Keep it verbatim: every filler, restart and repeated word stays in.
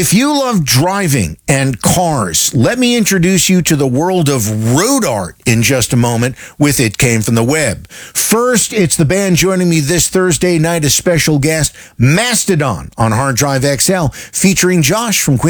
If you love driving and cars, let me introduce you to the world of road art in just a moment with It Came From the Web. First, it's the band joining me this Thursday night, a special guest, Mastodon, on Hard Drive X L, featuring Josh from Queen.